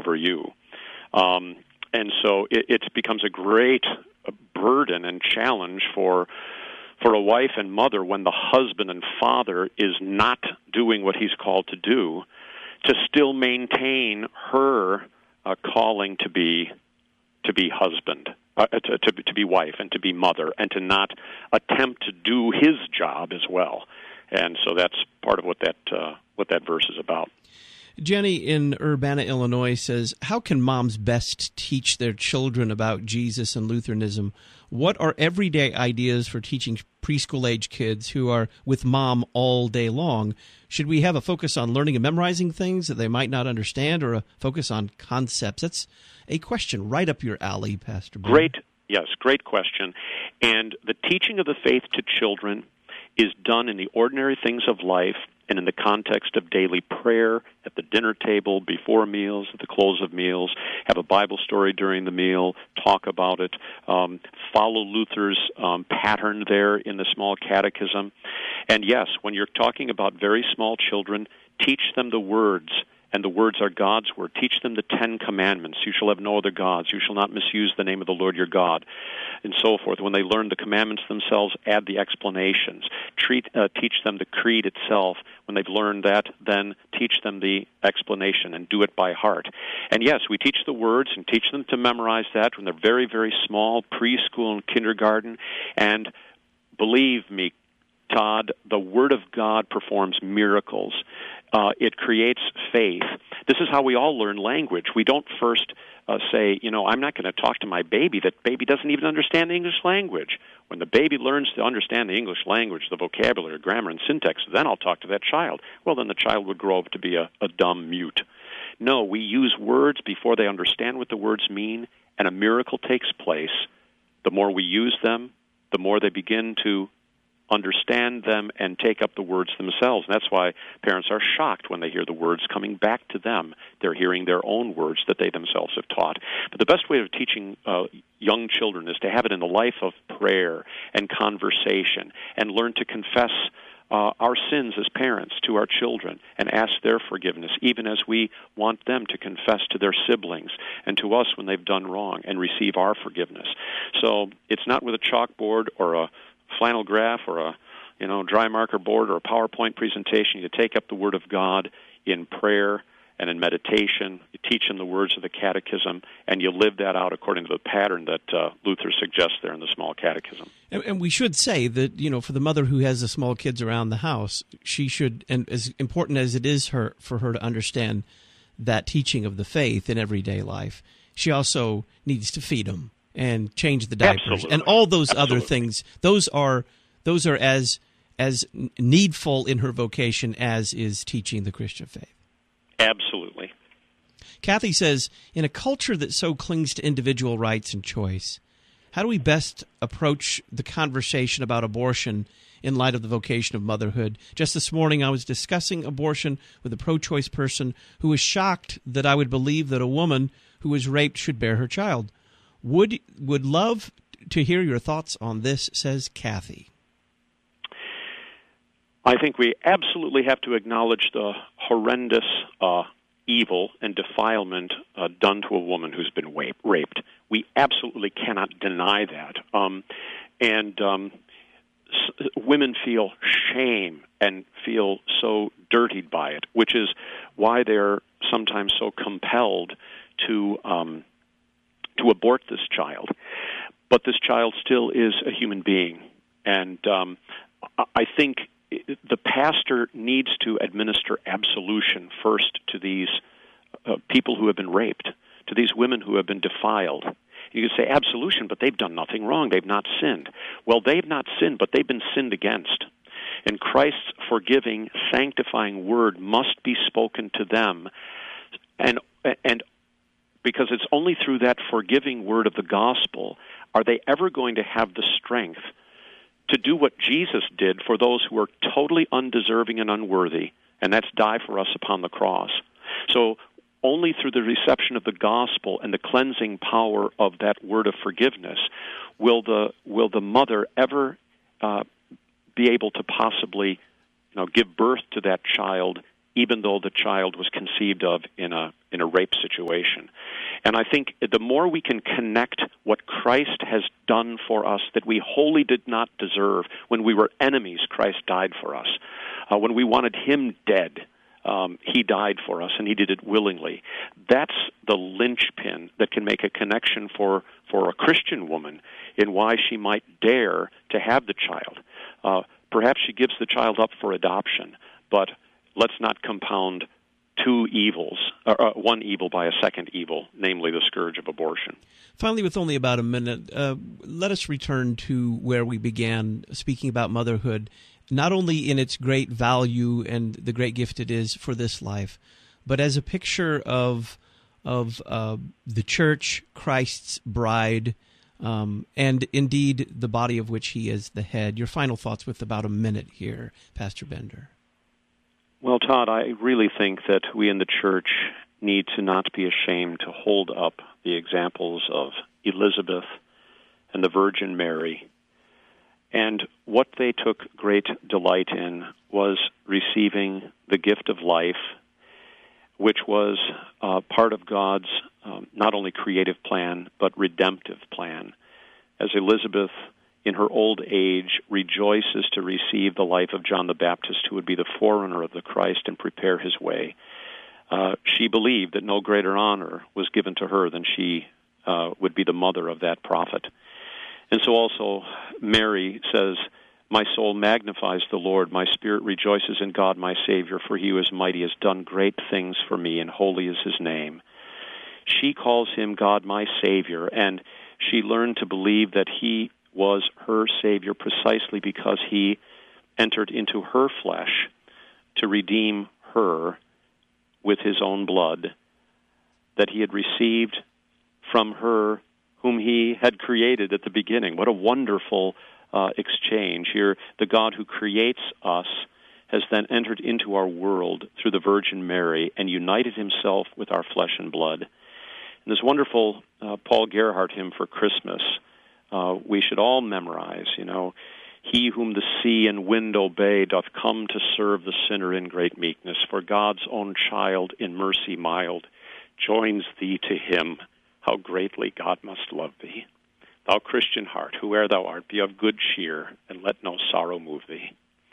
over you. And so it becomes a great burden and challenge for a wife and mother when the husband and father is not doing what he's called to do, to still maintain her calling to be husband, to be wife, and to be mother, and to not attempt to do his job as well. And so that's part of what that verse is about. Jenny in Urbana, Illinois says, how can moms best teach their children about Jesus and Lutheranism? What are everyday ideas for teaching preschool-age kids who are with mom all day long? Should we have a focus on learning and memorizing things that they might not understand, or a focus on concepts? That's a question right up your alley, Pastor Ben. Great question. And the teaching of the faith to children is done in the ordinary things of life and in the context of daily prayer, at the dinner table, before meals, at the close of meals, have a Bible story during the meal, talk about it, follow Luther's pattern there in the small catechism. And yes, when you're talking about very small children, teach them the words, and the words are God's word. Teach them the 10 Commandments. You shall have no other gods. You shall not misuse the name of the Lord your God, and so forth. When they learn the commandments themselves, add the explanations. Teach them the creed itself. When they've learned that, then teach them the explanation and do it by heart. And yes, we teach the words and teach them to memorize that when they're very, very small, preschool and kindergarten. And believe me, Todd, the Word of God performs miracles. It creates faith. This is how we all learn language. We don't first say, I'm not going to talk to my baby. That baby doesn't even understand the English language. When the baby learns to understand the English language, the vocabulary, grammar, and syntax, then I'll talk to that child. Well, then the child would grow up to be a dumb mute. No, we use words before they understand what the words mean, and a miracle takes place. The more we use them, the more they begin to understand them and take up the words themselves. And that's why parents are shocked when they hear the words coming back to them. They're hearing their own words that they themselves have taught. But the best way of teaching young children is to have it in the life of prayer and conversation, and learn to confess our sins as parents to our children and ask their forgiveness, even as we want them to confess to their siblings and to us when they've done wrong and receive our forgiveness. So it's not with a chalkboard or a flannel graph or a dry marker board or a PowerPoint presentation. You take up the Word of God in prayer and in meditation. You teach them the words of the catechism, and you live that out according to the pattern that Luther suggests there in the small catechism. And we should say that, for the mother who has the small kids around the house, she should, and as important as it is for her to understand that teaching of the faith in everyday life, she also needs to feed them and change the diapers. Absolutely. And all those other things. Those are as needful in her vocation as is teaching the Christian faith. Absolutely. Kathy says, in a culture that so clings to individual rights and choice, how do we best approach the conversation about abortion in light of the vocation of motherhood? Just this morning I was discussing abortion with a pro-choice person who was shocked that I would believe that a woman who was raped should bear her child. Would love to hear your thoughts on this, says Kathy. I think we absolutely have to acknowledge the horrendous evil and defilement done to a woman who's been raped. We absolutely cannot deny that. Women feel shame and feel so dirtied by it, which is why they're sometimes so compelled to abort this child. But this child still is a human being. And I think the pastor needs to administer absolution first to these people who have been raped, to these women who have been defiled. You can say absolution, but they've done nothing wrong. They've not sinned. Well, they've not sinned, but they've been sinned against. And Christ's forgiving, sanctifying word must be spoken to them. And because it's only through that forgiving word of the gospel are they ever going to have the strength to do what Jesus did for those who are totally undeserving and unworthy, and that's die for us upon the cross. So only through the reception of the gospel and the cleansing power of that word of forgiveness will the mother ever be able to possibly give birth to that child even though the child was conceived of in a rape situation. And I think the more we can connect what Christ has done for us that we wholly did not deserve. When we were enemies, Christ died for us. When we wanted him dead, he died for us, and he did it willingly. That's the linchpin that can make a connection for a Christian woman in why she might dare to have the child. Perhaps she gives the child up for adoption, but let's not compound two evils, one evil by a second evil, namely the scourge of abortion. Finally, with only about a minute, let us return to where we began, speaking about motherhood, not only in its great value and the great gift it is for this life, but as a picture of the church, Christ's bride, and indeed the body of which he is the head. Your final thoughts with about a minute here, Pastor Bender. Well, Todd, I really think that we in the church need to not be ashamed to hold up the examples of Elizabeth and the Virgin Mary. And what they took great delight in was receiving the gift of life, which was part of God's not only creative plan, but redemptive plan. As Elizabeth, in her old age, rejoices to receive the life of John the Baptist, who would be the forerunner of the Christ and prepare his way, she believed that no greater honor was given to her than she would be the mother of that prophet. And so also Mary says, "My soul magnifies the Lord, my spirit rejoices in God my Savior, for he who is mighty has done great things for me, and holy is his name." She calls him God my Savior, and she learned to believe that he was her Savior precisely because he entered into her flesh to redeem her with his own blood, that he had received from her whom he had created at the beginning. What a wonderful exchange here. The God who creates us has then entered into our world through the Virgin Mary and united himself with our flesh and blood. And this wonderful Paul Gerhardt hymn for Christmas, we should all memorize, "He whom the sea and wind obey doth come to serve the sinner in great meekness, for God's own child in mercy mild joins thee to him. How greatly God must love thee. Thou Christian heart, whoe'er thou art, be of good cheer, and let no sorrow move thee.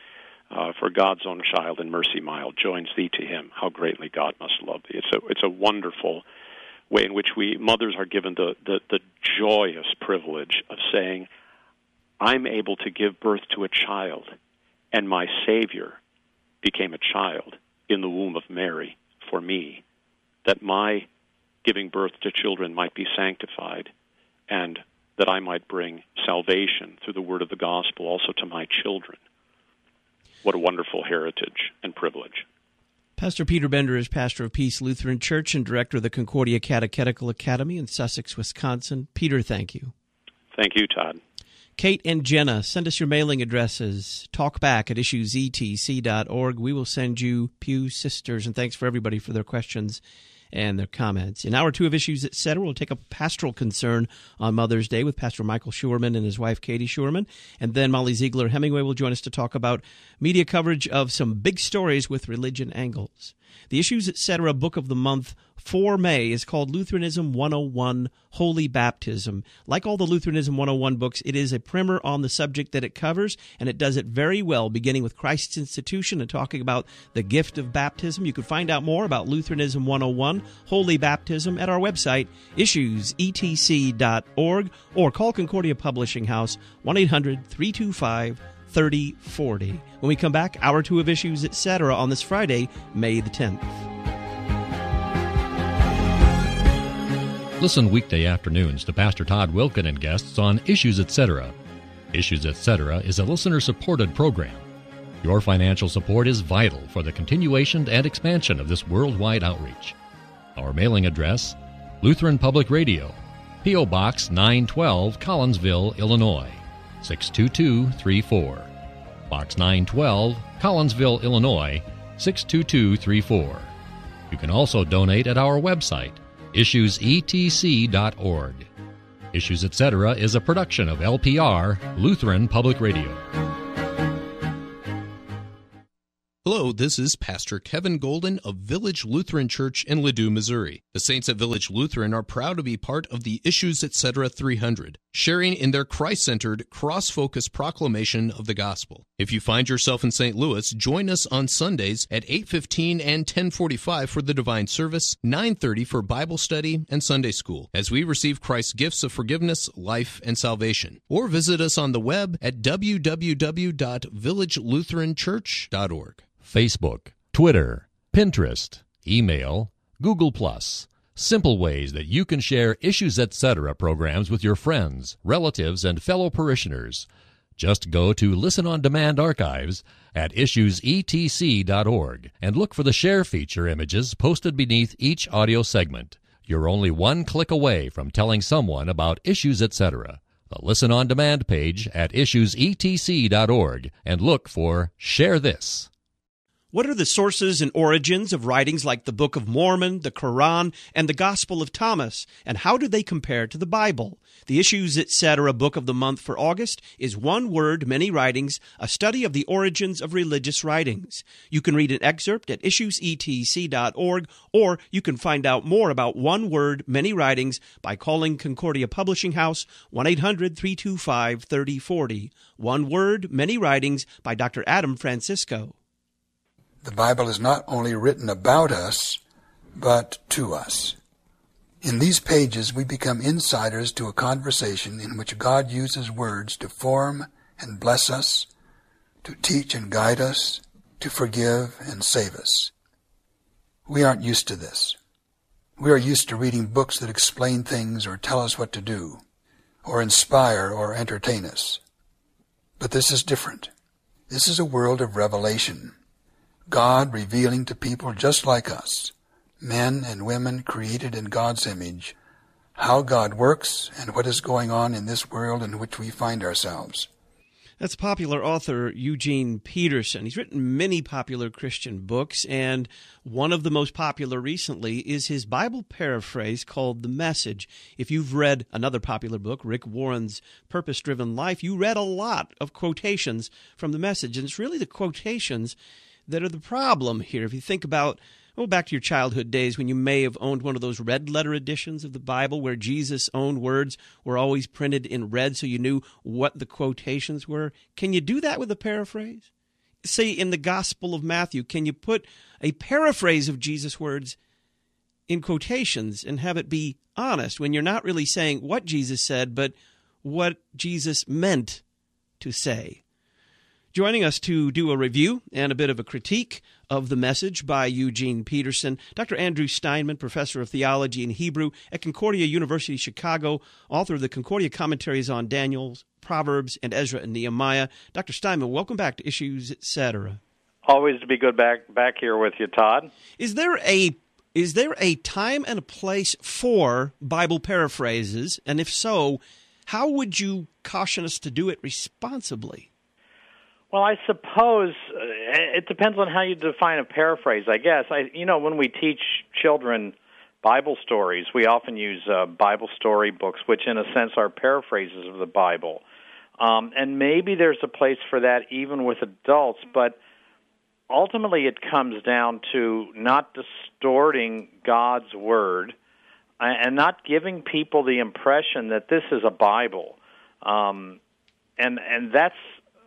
For God's own child in mercy mild joins thee to him. How greatly God must love thee." It's a wonderful way in which mothers are given the joyous privilege of saying, I'm able to give birth to a child, and my Savior became a child in the womb of Mary for me, that my giving birth to children might be sanctified, and that I might bring salvation through the word of the gospel also to my children. What a wonderful heritage and privilege. Pastor Peter Bender is pastor of Peace Lutheran Church and director of the Concordia Catechetical Academy in Sussex, Wisconsin. Peter, thank you. Thank you, Todd. Kate and Jenna, send us your mailing addresses. Talkback at issuesetc.org. We will send you Pew Sisters. And thanks for everybody for their questions and their comments. In Hour 2 of Issues, Etc., we'll take up a pastoral concern on Mother's Day with Pastor Michael Schurman and his wife, Katie Schurman. And then Molly Ziegler Hemingway will join us to talk about media coverage of some big stories with religion angles. The Issues, Etc. book of the month for May is called Lutheranism 101, Holy Baptism. Like all the Lutheranism 101 books, it is a primer on the subject that it covers, and it does it very well, beginning with Christ's institution and talking about the gift of baptism. You can find out more about Lutheranism 101, Holy Baptism, at our website, issuesetc.org, or call Concordia Publishing House, 1-800-325-3040. When we come back, Hour 2 of Issues, Etc. on this Friday, May the 10th. Listen weekday afternoons to Pastor Todd Wilken and guests on Issues, Etc. Issues, Etc. is a listener-supported program. Your financial support is vital for the continuation and expansion of this worldwide outreach. Our mailing address, Lutheran Public Radio, P.O. Box 912, Collinsville, Illinois, 62234. Box 912, Collinsville, Illinois, 62234. You can also donate at our website, issuesetc.org. Issues, Etc. is a production of LPR, Lutheran Public Radio. Hello, this is Pastor Kevin Golden of Village Lutheran Church in Ladue, Missouri. The saints at Village Lutheran are proud to be part of the Issues Etc. 300, sharing in their Christ-centered, cross-focused proclamation of the gospel. If you find yourself in St. Louis, join us on Sundays at 8:15 and 10:45 for the divine service, 9:30 for Bible study and Sunday school, as we receive Christ's gifts of forgiveness, life, and salvation. Or visit us on the web at www.villagelutheranchurch.org. Facebook, Twitter, Pinterest, email, Google+. Simple ways that you can share Issues Etc. programs with your friends, relatives, and fellow parishioners. Just go to Listen on Demand archives at issuesetc.org and look for the share feature images posted beneath each audio segment. You're only one click away from telling someone about Issues Etc. The Listen on Demand page at issuesetc.org and look for Share This. What are the sources and origins of writings like the Book of Mormon, the Quran, and the Gospel of Thomas, and how do they compare to the Bible? The Issues Etc. Book of the Month for August is One Word, Many Writings, a study of the origins of religious writings. You can read an excerpt at issuesetc.org, or you can find out more about One Word, Many Writings by calling Concordia Publishing House, 1-800-325-3040. One Word, Many Writings by Dr. Adam Francisco. The Bible is not only written about us, but to us. In these pages, we become insiders to a conversation in which God uses words to form and bless us, to teach and guide us, to forgive and save us. We aren't used to this. We are used to reading books that explain things or tell us what to do, or inspire or entertain us. But this is different. This is a world of revelation. God revealing to people just like us, men and women created in God's image, how God works and what is going on in this world in which we find ourselves. That's popular author Eugene Peterson. He's written many popular Christian books, and one of the most popular recently is his Bible paraphrase called The Message. If you've read another popular book, Rick Warren's Purpose-Driven Life, you read a lot of quotations from The Message, and it's really the quotations that are the problem here. If you think about, back to your childhood days when you may have owned one of those red letter editions of the Bible where Jesus' own words were always printed in red so you knew what the quotations were. Can you do that with a paraphrase? Say in the Gospel of Matthew, can you put a paraphrase of Jesus' words in quotations and have it be honest when you're not really saying what Jesus said, but what Jesus meant to say? Joining us to do a review and a bit of a critique of The Message by Eugene Peterson, Dr. Andrew Steinman, professor of theology and Hebrew at Concordia University, Chicago, author of the Concordia commentaries on Daniel, Proverbs, and Ezra and Nehemiah. Dr. Steinman, welcome back to Issues Etc. Always to be good back here with you, Todd. Is there a time and a place for Bible paraphrases? And if so, how would you caution us to do it responsibly? Well, I suppose it depends on how you define a paraphrase, I guess. When we teach children Bible stories, we often use Bible story books, which in a sense are paraphrases of the Bible. And maybe there's a place for that even with adults, but ultimately it comes down to not distorting God's Word and not giving people the impression that this is a Bible. And that's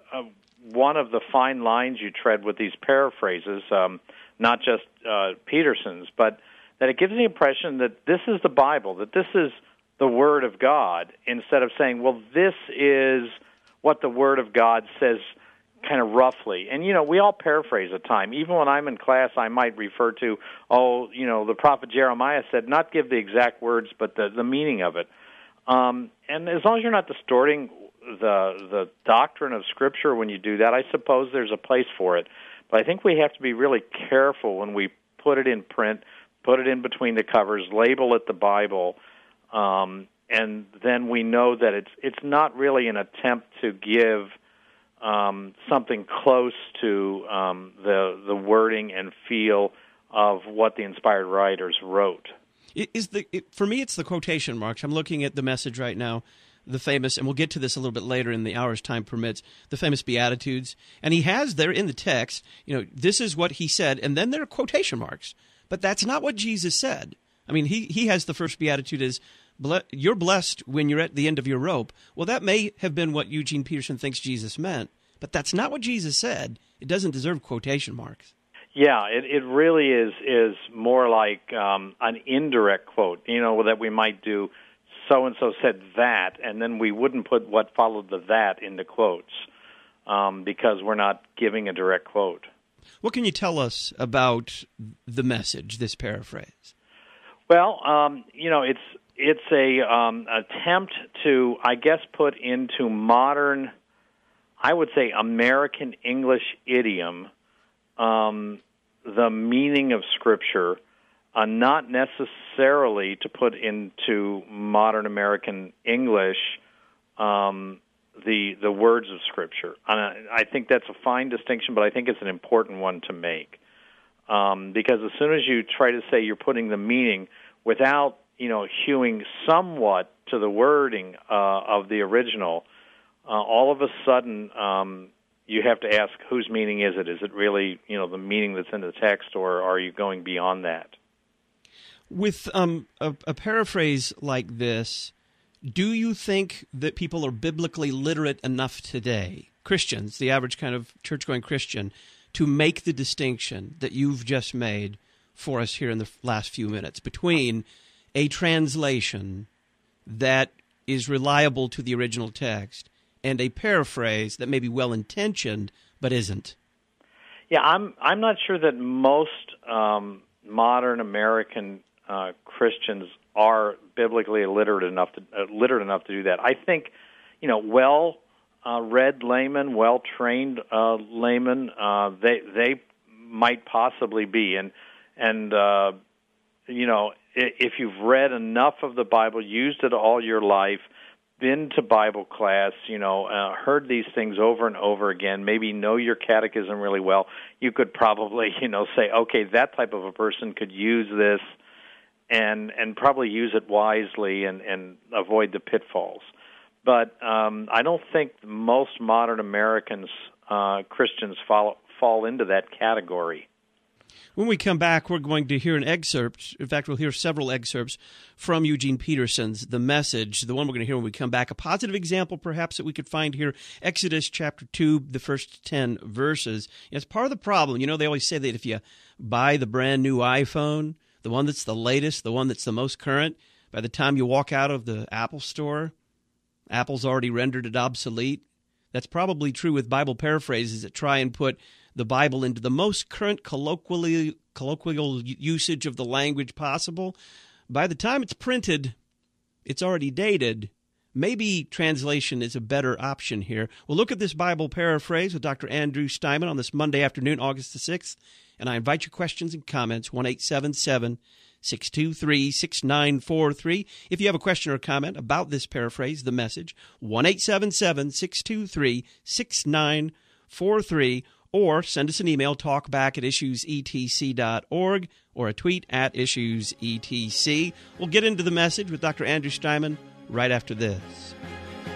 one of the fine lines you tread with these paraphrases, not just Peterson's, but that it gives the impression that this is the Bible, that this is the Word of God, instead of saying, well, this is what the Word of God says kind of roughly. And, we all paraphrase at times. Even when I'm in class, I might refer to, the prophet Jeremiah said, not give the exact words, but the meaning of it. And as long as you're not distorting the doctrine of Scripture when you do that, I suppose there's a place for it. But I think we have to be really careful when we put it in print, put it in between the covers, label it the Bible, and then we know that it's not really an attempt to give something close to the wording and feel of what the inspired writers wrote. For me, it's the quotation marks. I'm looking at The Message right now. the famous, and we'll get to this a little bit later in the hour as time permits, the famous Beatitudes. And he has there in the text, this is what he said, and then there are quotation marks. But that's not what Jesus said. I mean, he has the first Beatitude as, you're blessed when you're at the end of your rope. Well, that may have been what Eugene Peterson thinks Jesus meant, but that's not what Jesus said. It doesn't deserve quotation marks. Yeah, it really is more like an indirect quote, that we might do, so-and-so said that, and then we wouldn't put what followed the that into quotes because we're not giving a direct quote. What can you tell us about the message, this paraphrase? Well, it's a attempt to, I guess, put into modern, I would say, American English idiom the meaning of Scripture, not necessarily to put into modern American English the words of Scripture. I think that's a fine distinction, but I think it's an important one to make because as soon as you try to say you're putting the meaning without hewing somewhat to the wording of the original, all of a sudden you have to ask whose meaning is it? Is it really the meaning that's in the text, or are you going beyond that? With a paraphrase like this, do you think that people are biblically literate enough today, Christians, the average kind of church-going Christian, to make the distinction that you've just made for us here in the last few minutes between a translation that is reliable to the original text and a paraphrase that may be well-intentioned but isn't? Yeah, I'm not sure that most modern American Christians are biblically literate enough to do that. I think, well-read laymen, well-trained laymen, they might possibly be, and if you've read enough of the Bible, used it all your life, been to Bible class, heard these things over and over again, maybe know your catechism really well, you could probably, say, okay, that type of a person could use this and probably use it wisely and avoid the pitfalls. But I don't think most modern Americans, Christians, fall into that category. When we come back, we're going to hear an excerpt. In fact, we'll hear several excerpts from Eugene Peterson's The Message, the one we're going to hear when we come back. A positive example, perhaps, that we could find here, Exodus chapter 2, the first 10 verses. It's part of the problem. They always say that if you buy the brand new iPhone, the one that's the latest, the one that's the most current, by the time you walk out of the Apple store, Apple's already rendered it obsolete. That's probably true with Bible paraphrases that try and put the Bible into the most current colloquial usage of the language possible. By the time it's printed, it's already dated. Maybe translation is a better option here. We'll look at this Bible paraphrase with Dr. Andrew Steinman on this Monday afternoon, August the 6th, and I invite your questions and comments, 1-877-623-6943. If you have a question or comment about this paraphrase, The Message, 1-877-623-6943, or send us an email, talkback@issuesetc.org, or a tweet @issuesetc. We'll get into The Message with Dr. Andrew Steinman right after this.